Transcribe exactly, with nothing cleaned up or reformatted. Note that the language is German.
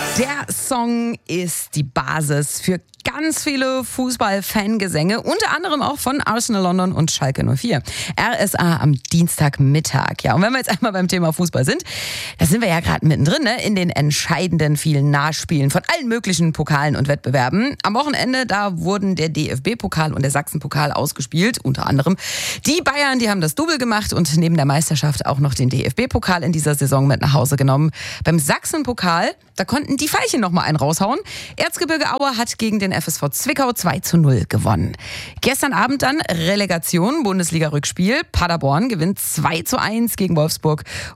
Der Song ist die Basis für ganz viele Fußball-Fangesänge, unter anderem auch von Arsenal London und Schalke null vier. R S A am Dienstagmittag. Ja, und wenn wir jetzt einmal beim Thema Fußball sind, da sind wir ja gerade mittendrin, ne? In den entscheidenden vielen Nachspielen von allen möglichen Pokalen und Wettbewerben. Am Wochenende, da wurden der D F B-Pokal und der Sachsen-Pokal ausgespielt, unter anderem. Die Bayern, die haben das Double gemacht und neben der Meisterschaft auch noch den D F B-Pokal in dieser Saison mit nach Hause genommen. Beim Sachsen-Pokal, da konnten die Veilchen noch mal einen raushauen. Erzgebirge Aue hat gegen den F S V Zwickau zwei zu null gewonnen. Gestern Abend dann Relegation, Bundesliga-Rückspiel. Paderborn gewinnt zwei zu eins gegen Wolfsburg